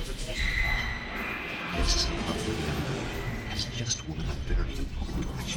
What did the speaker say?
This lovely man has just one very important